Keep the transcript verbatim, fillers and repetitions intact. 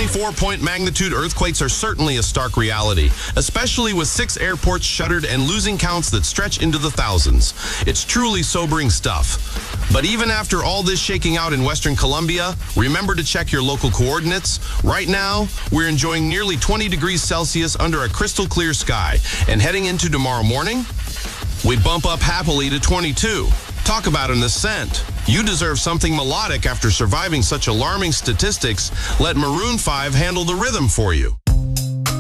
twenty-four point magnitude earthquakes are certainly a stark reality, especially with six airports shuttered and losing counts that stretch into the thousands. It's truly sobering stuff. But even after all this shaking out in Western Colombia, remember to check your local coordinates. Right now, we're enjoying nearly twenty degrees Celsius under a crystal clear sky. And heading into tomorrow morning, we bump up happily to twenty-two. Talk about an ascent. You deserve something melodic after surviving such alarming statistics. Let Maroon five handle the rhythm for you.